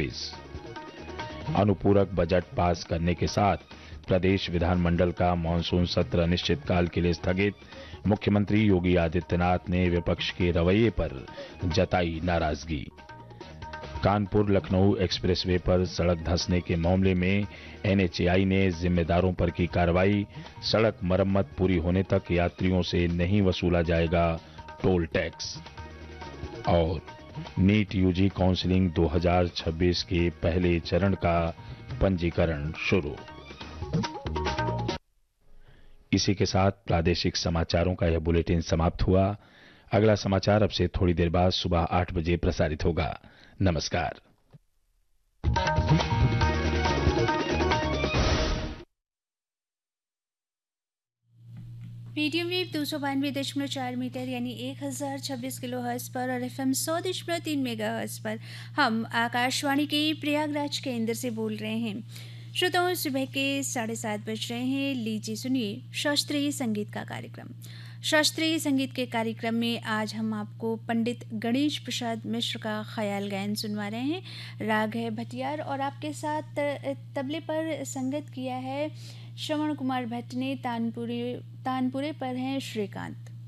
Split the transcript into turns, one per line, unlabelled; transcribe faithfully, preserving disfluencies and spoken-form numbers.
तेज। अनुपूरक budget pass करने के साथ प्रदेश विधानमंडल का मानसून सत्र अनिश्चितकाल के लिए स्थगित। मुख्यमंत्री योगी आदित्यनाथ ने विपक्ष के रवैये पर जताई नाराजगी। कानपुर लखनऊ एक्सप्रेसवे पर सड़क धंसने के मामले में एनएचएआई ने जिम्मेदारों पर की कार्रवाई। सड़क मरम्मत पूरी होने तक यात्रियों से नहीं वसूला जाएगा टोल टैक्स। और नीट यूजी काउंसलिंग दो हज़ार छब्बीस के पहले चरण का पंजीकरण शुरू। इसी के साथ प्रादेशिक समाचारों का यह बुलेटिन समाप्त हुआ। अगला समाचार अब से थोड़ी देर बाद सुबह आठ बजे प्रसारित होगा। नमस्कार।
मीडियम वेव दो सौ बानवे दशमलव चार मीटर यानी एक हजार छब्बीस किलो हर्ट्ज पर और एफ एम सौ दशमलव तीन मेगा हर्ट्ज पर हम आकाशवाणी के प्रयागराज केंद्र से बोल रहे हैं। श्रोताओं, सुबह के साढ़े सात बज रहे हैं। लीजिए सुनिए शास्त्रीय संगीत का कार्यक्रम। शास्त्रीय संगीत के कार्यक्रम में आज हम आपको पंडित गणेश प्रसाद मिश्र का ख्याल गायन सुनवा रहे हैं। राग है भटियार और आपके साथ तबले पर संगत किया है श्रवण कुमार भट्ट ने। तानपुरे तानपुरे पर हैं श्रीकांत।